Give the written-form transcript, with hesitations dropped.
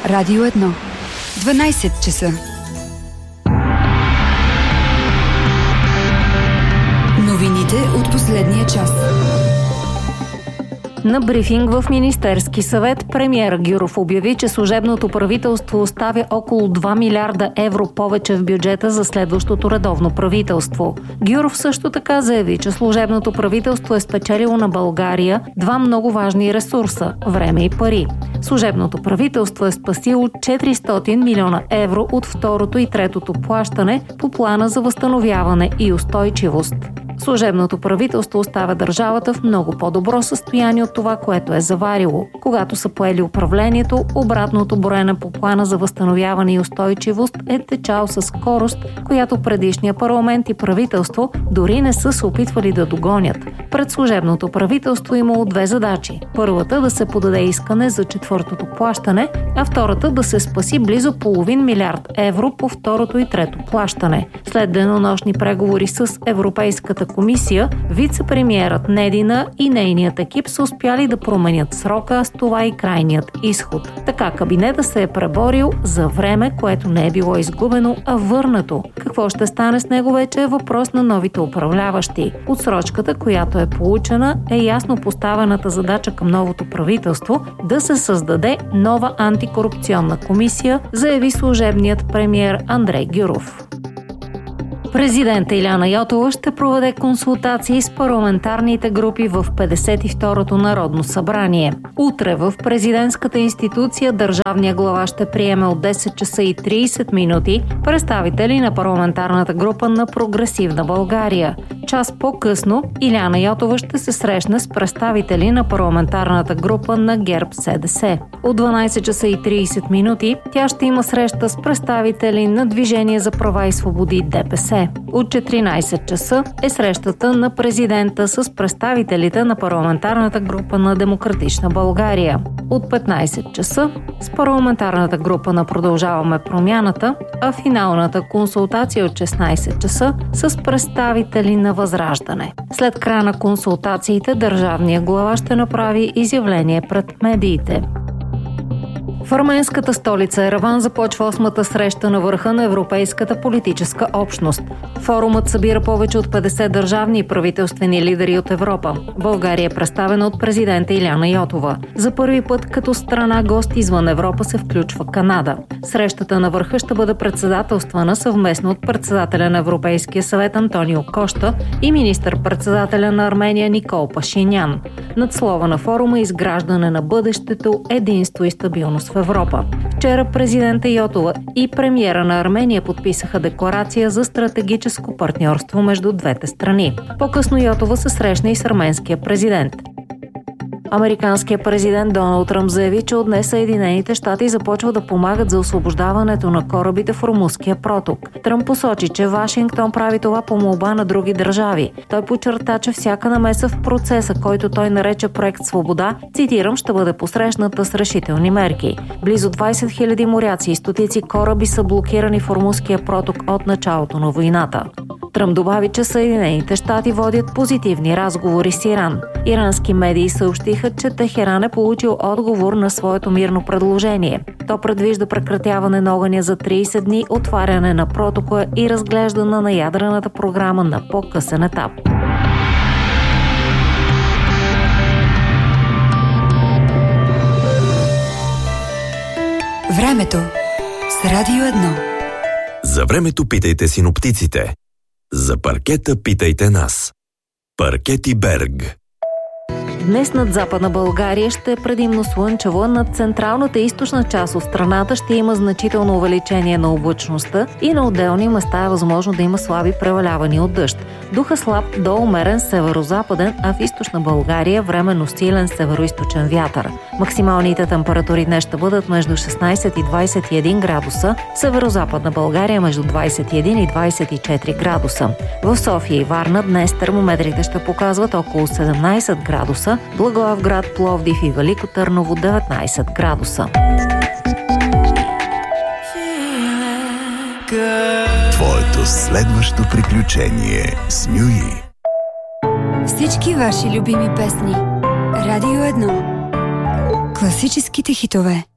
Радио 1. 12 часа. Новините от последния час. На брифинг в Министерски съвет премиер Гюров обяви, че служебното правителство оставя около 2 милиарда евро повече в бюджета за следващото редовно правителство. Гюров също така заяви, че служебното правителство е спечелило на България два много важни ресурса – време и пари. Служебното правителство е спасило 400 милиона евро от второто и третото плащане по плана за възстановяване и устойчивост. Служебното правителство оставя държавата в много по-добро състояние от това, което е заварило. Когато са поели управлението, обратното броене по плана за възстановяване и устойчивост е течал със скорост, която предишния парламент и правителство дори не са се опитвали да догонят. Пред служебното правителство имало две задачи. Първата да се подаде искане за четвъртото плащане, а втората да се спаси близо половин милиард евро по второто и трето плащане. След денонощни преговори с Европейската комисия, вице-премиерът Недина и нейният екип са успяли да променят срока, а с това и крайният изход. Така кабинета се е преборил за време, което не е било изгубено, а върнато. Какво ще стане с него вече е въпрос на новите управляващи. Отсрочката, която е получена, е ясно поставената задача към новото правителство да се създаде нова антикорупционна комисия, заяви служебният премиер Андрей Гюров. Президента Илияна Йотова ще проведе консултации с парламентарните групи в 52-то Народно събрание. Утре в президентската институция държавния глава ще приеме от 10 часа и 30 минути представители на парламентарната група на Прогресивна България. Час по-късно Илияна Йотова ще се срещне с представители на парламентарната група на ГЕРБ-СДС. От 12 часа и 30 минути тя ще има среща с представители на Движение за права и свободи ДПС. От 14 часа е срещата на президента с представителите на парламентарната група на Демократична България. От 15 часа с парламентарната група на Продължаваме промяната, а финалната консултация от 16 часа с представители на Възраждане. След края на консултациите държавният глава ще направи изявление пред медиите. В арменската столица Ереван започва 8-та среща на върха на Европейската политическа общност. Форумът събира повече от 50 държавни и правителствени лидери от Европа. България е представена от президента Илияна Йотова. За първи път като страна гост извън Европа се включва Канада. Срещата на върха ще бъде председателствана съвместно от председателя на Европейския съвет Антонио Кошта и министър-председателя на Армения Никол Пашинян. Надслова на форума изграждане на бъдещето, единство и стабилност в Европа. Вчера президента Йотова и премиера на Армения подписаха декларация за стратегическо партньорство между двете страни. По-късно Йотова се срещна и с арменския президент. Американският президент Доналд Тръмп заяви, че от днес Съединените щати започват да помагат за освобождаването на корабите в Ормузския проток. Тръмп посочи, че Вашингтон прави това по молба на други държави. Той подчерта, че всяка намеса в процеса, който той нарече проект Свобода, цитирам, ще бъде посрещната с решителни мерки. Близо 20 000 моряци и стотици кораби са блокирани в Ормузския проток от началото на войната. Тръмп добави, че Съединените щати водят позитивни разговори с Иран. Ирански медии съобщиха, че Техеран е получил отговор на своето мирно предложение. То предвижда прекратяване на огъня за 30 дни, отваряне на протока и разглеждане на ядрената програма на по-късен етап. Времето с Радио 1. За времето питайте синоптиците. За паркета питайте нас. Паркети Берг. Днес над Западна България ще е предимно слънчево, над централната и източна част от страната ще има значително увеличение на облачността и на отделни места е възможно да има слаби превалявания от дъжд. Духа слаб до умерен северо-западен, а в източна България временно силен северо-источен вятър. Максималните температури днес ще бъдат между 16 и 21 градуса, в северо-западна България между 21 и 24 градуса. В София и Варна днес термометрите ще показват около 17 градуса, Благоевград, Пловдив и Велико Търново 19 градуса. Твоето следващо приключение с Мюи. Всички ваши любими песни. Радио 1. Класическите хитове.